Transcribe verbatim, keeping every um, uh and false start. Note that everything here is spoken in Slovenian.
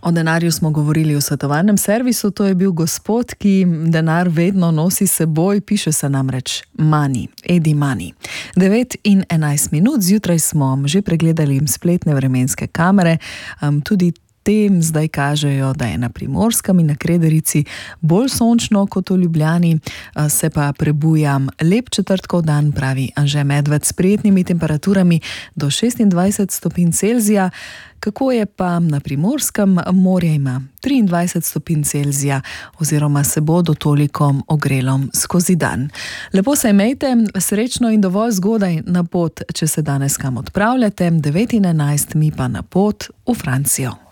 O denarju smo govorili v svetovalnem servisu, to je bil gospod, ki denar vedno nosi seboj, piše se namreč Money, Eddie Money. devet in enajst minut, zjutraj smo že pregledali spletne vremenske kamere, tudi tem zdaj kažejo, da je na Primorskem in na Kredarici bolj sončno kot v Ljubljani, se pa prebuja lep četrtkov dan, pravi Anže Medved, s prijetnimi temperaturami do šestindvajset stopinj Celzija. Kako je pa na Primorskem? Morje ima triindvajset stopinj Celzija oziroma se bo do toliko ogrelo skozi dan. Lepo se imejte, srečno in dovolj zgodaj na pot, če se danes kam odpravljate. devet in enajst, mi pa na pot v Francijo.